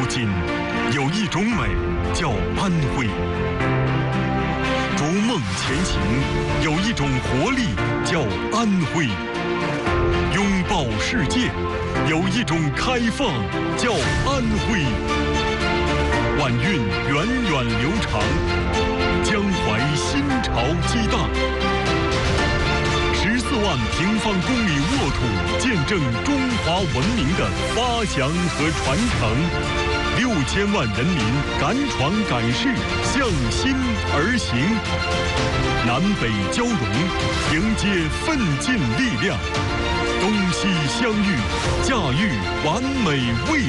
今，有一种美叫安徽；逐梦前行，有一种活力叫安徽；拥抱世界，有一种开放叫安徽。晚运源远流长，江淮新潮激荡。14万平方公里沃土，见证中华文明的发祥和传承。6000万人民敢闯敢试，向心而行。南北交融，迎接奋进力量。东西相遇，驾驭完美未来。